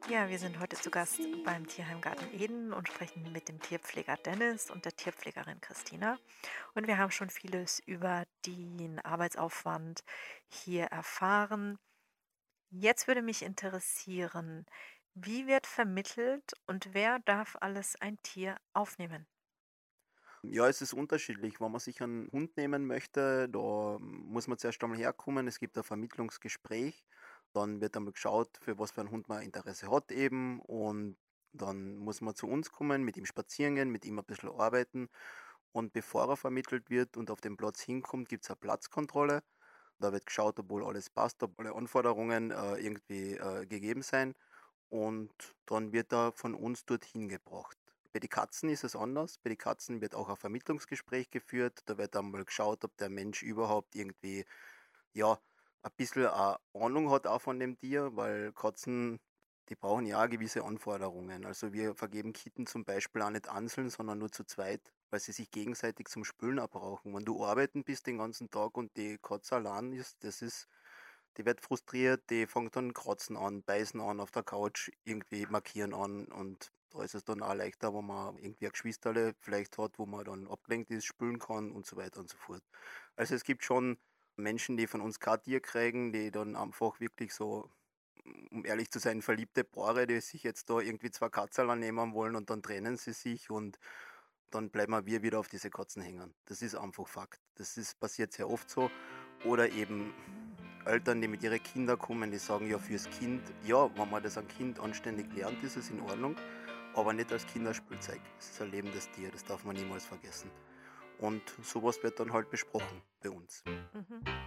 Ja, wir sind heute zu Gast beim Tierheim Eden und sprechen mit dem Tierpfleger Dennis und der Tierpflegerin Christina. Und wir haben schon vieles über den Arbeitsaufwand hier erfahren. Jetzt würde mich interessieren, wie wird vermittelt und wer darf alles ein Tier aufnehmen? Ja, es ist unterschiedlich. Wenn man sich einen Hund nehmen möchte, da muss man zuerst einmal herkommen. Es gibt ein Vermittlungsgespräch. Dann wird einmal geschaut, für was für einen Hund man Interesse hat eben. Und dann muss man zu uns kommen, mit ihm spazieren gehen, mit ihm ein bisschen arbeiten. Und bevor er vermittelt wird und auf den Platz hinkommt, gibt es eine Platzkontrolle. Da wird geschaut, ob wohl alles passt, ob alle Anforderungen irgendwie gegeben sein. Und dann wird er von uns dorthin gebracht. Bei den Katzen ist es anders. Bei den Katzen wird auch ein Vermittlungsgespräch geführt. Da wird dann mal geschaut, ob der Mensch überhaupt irgendwie, ja, ein bisschen eine Ahnung hat auch von dem Tier, weil Katzen, die brauchen ja auch gewisse Anforderungen. Also wir vergeben Kitten zum Beispiel auch nicht einzeln, sondern nur zu zweit, weil sie sich gegenseitig zum Spülen auch brauchen. Wenn du arbeiten bist den ganzen Tag und die Katze allein ist, die wird frustriert, die fängt dann kratzen an, beißen an auf der Couch, irgendwie markieren an und da ist es dann auch leichter, wenn man irgendwie ein Geschwisterle vielleicht hat, wo man dann abgelenkt ist, spülen kann und so weiter und so fort. Also es gibt schon Menschen, die von uns kein Tier kriegen, die dann einfach wirklich so, um ehrlich zu sein, verliebte Paare, die sich jetzt da irgendwie zwei Katzerl nehmen wollen und dann trennen sie sich und dann bleiben wir wieder auf diese Katzen hängen. Das ist einfach Fakt. Das ist passiert sehr oft so. Oder eben Eltern, die mit ihren Kindern kommen, die sagen ja fürs Kind, ja, wenn man das ein Kind anständig lernt, ist es in Ordnung, aber nicht als Kinderspielzeug. Es ist ein lebendes Tier, das darf man niemals vergessen. Und sowas wird dann halt besprochen bei uns. Mhm.